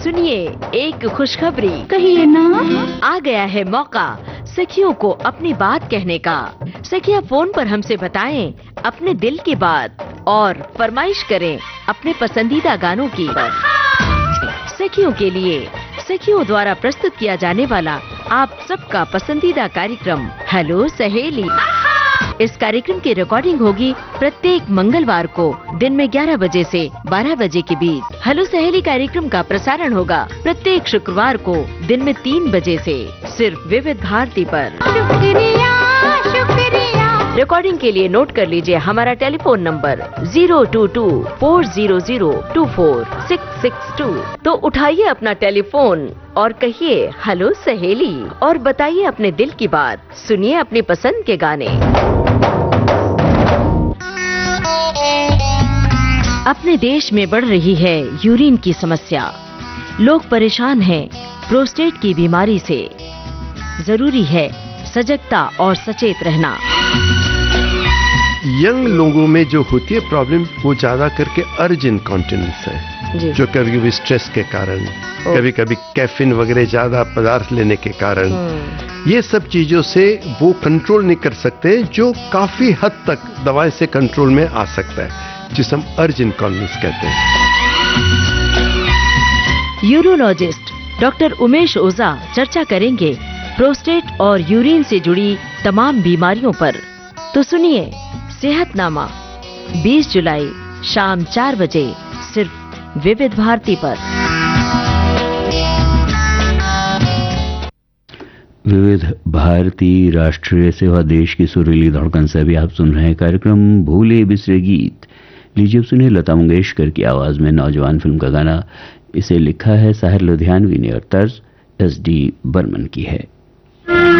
सुनिए एक खुशखबरी। कहिए ना। आ गया है मौका सखियों को अपनी बात कहने का। सखियां फोन पर हमसे बताएं अपने दिल की बात और फरमाइश करें अपने पसंदीदा गानों की। सखियों के लिए सखियों द्वारा प्रस्तुत किया जाने वाला आप सबका पसंदीदा कार्यक्रम हेलो सहेली। इस कार्यक्रम की रिकॉर्डिंग होगी प्रत्येक मंगलवार को दिन में 11 बजे से 12 बजे के बीच। हेलो सहेली कार्यक्रम का प्रसारण होगा प्रत्येक शुक्रवार को दिन में 3 बजे से सिर्फ विविध भारती पर। शुक्रिया शुक्रिया। रिकॉर्डिंग के लिए नोट कर लीजिए हमारा टेलीफोन नंबर 022-400-24662। तो उठाइए अपना टेलीफोन और कहिए हेलो सहेली और बताइए अपने दिल की बात। सुनिए अपनी पसंद के गाने। अपने देश में बढ़ रही है यूरिन की समस्या। लोग परेशान हैं प्रोस्टेट की बीमारी से। जरूरी है सजगता और सचेत रहना। यंग लोगों में जो होती है प्रॉब्लम वो ज्यादा करके अर्ज इनकॉन्टिनेंस है, जो कभी कभी स्ट्रेस के कारण, कभी कभी कैफीन वगैरह ज्यादा पदार्थ लेने के कारण, ये सब चीजों से वो कंट्रोल नहीं कर सकते, जो काफी हद तक दवाई से कंट्रोल में आ सकता है, जिसे हम अर्ज इनकॉन्टिनेंस कहते हैं। यूरोलॉजिस्ट डॉक्टर उमेश ओझा चर्चा करेंगे प्रोस्टेट और यूरिन से जुड़ी तमाम बीमारियों पर। तो सुनिए सेहतनामा 20 जुलाई शाम 4 बजे सिर्फ विविध भारती पर। विविध भारती राष्ट्रीय सेवा देश की सुरीली धड़कन से भी आप सुन रहे हैं कार्यक्रम भूले बिसरे गीत। लीजिए अब सुनिए लता मंगेशकर की आवाज में नौजवान फिल्म का गाना। इसे लिखा है साहिर लुधियानवी ने और तर्ज SD बर्मन की है।